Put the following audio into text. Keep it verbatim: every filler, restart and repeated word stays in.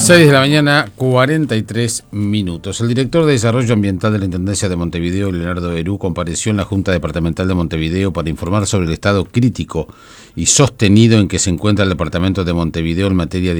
seis de la mañana, cuarenta y tres minutos. El director de Desarrollo Ambiental de la Intendencia de Montevideo, Leonardo Berú, compareció en la Junta Departamental de Montevideo para informar sobre el estado crítico y sostenido en que se encuentra el departamento de Montevideo en materia de